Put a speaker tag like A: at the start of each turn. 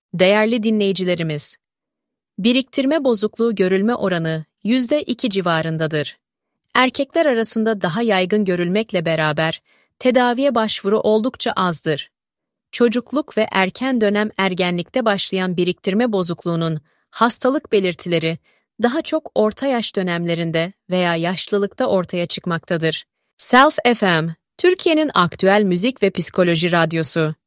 A: Değerli dinleyicilerimiz, biriktirme bozukluğu görülme oranı %2 civarındadır. Erkekler arasında daha yaygın görülmekle beraber tedaviye başvuru oldukça azdır. Çocukluk ve erken dönem ergenlikte başlayan biriktirme bozukluğunun hastalık belirtileri daha çok orta yaş dönemlerinde veya yaşlılıkta ortaya çıkmaktadır. Self FM, Türkiye'nin aktüel müzik ve psikoloji radyosu.